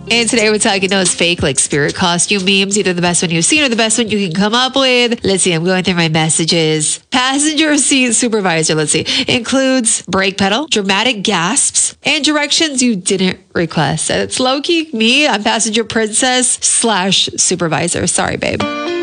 And today we're talking those fake like spirit costume memes, either the best one you've seen or the best one you can come up with. Let's see, I'm going through my messages. Passenger seat supervisor, let's see, includes brake pedal, dramatic gasps, and directions you didn't request. It's low-key me. I'm passenger princess / supervisor. Sorry, babe.